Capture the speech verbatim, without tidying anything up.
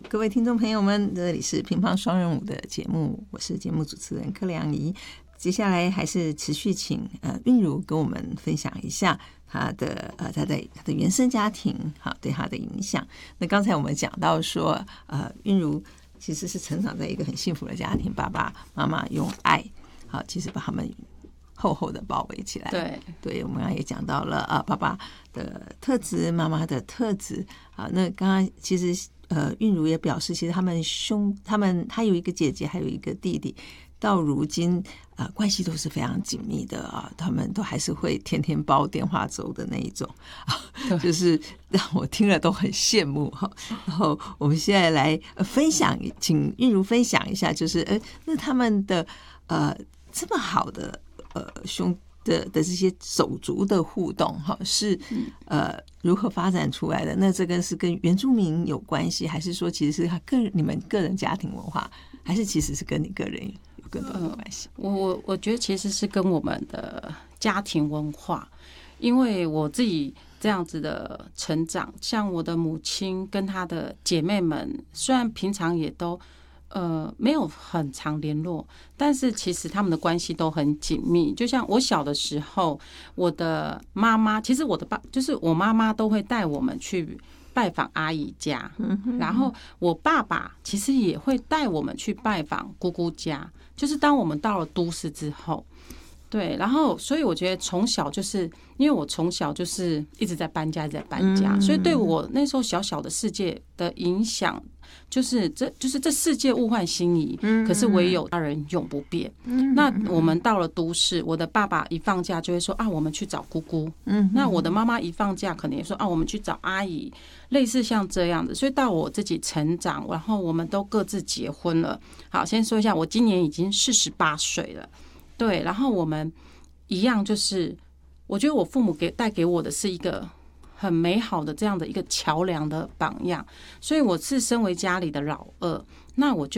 各位听众朋友们，这里是乒乓双人舞的节目，我是节目主持人柯良仪。接下来还是持续请呃韵如跟我们分享一下她的呃她的她的原生家庭好对她的影响。那刚才我们讲到说，呃韵如其实是成长在一个很幸福的家庭，爸爸妈妈用爱好，其实把他们厚厚的包围起来。 对， 对，我们刚刚也讲到了啊，爸爸的特质，妈妈的特质啊。那刚刚其实呃，韵如也表示，其实他们兄，他们他有一个姐姐，还有一个弟弟，到如今啊、呃，关系都是非常紧密的啊。他们都还是会天天煲电话粥的那一种啊，就是让我听了都很羡慕哈。然后我们现在来分享，请韵如分享一下，就是呃，那他们的呃这么好的。呃，兄的的这些手足的互动，哈，是呃如何发展出来的？那这个是跟原住民有关系，还是说其实是他个人你们个人家庭文化，还是其实是跟你个人有更多的关系？ 呃、我我觉得其实是跟我们的家庭文化，因为我自己这样子的成长，像我的母亲跟她的姐妹们，虽然平常也都。呃，没有很常联络，但是其实他们的关系都很紧密。就像我小的时候，我的妈妈，其实我的爸就是我妈妈都会带我们去拜访阿姨家，然后我爸爸其实也会带我们去拜访姑姑家。就是当我们到了都市之后，对，然后所以我觉得从小就是因为我从小就是一直在搬家，一直在搬家，所以对我那时候小小的世界的影响。就是这就是这世界物换星移，可是唯有他人永不变。那我们到了都市，我的爸爸一放假就会说啊，我们去找姑姑。那我的妈妈一放假可能也说啊，我们去找阿姨，类似像这样的。所以到我自己成长，然后我们都各自结婚了。好，先说一下，我今年已经四十八岁了，对，然后我们一样就是，我觉得我父母给带给我的是一个。很美好的这样的一个桥梁的榜样，所以我是身为家里的老二，那我就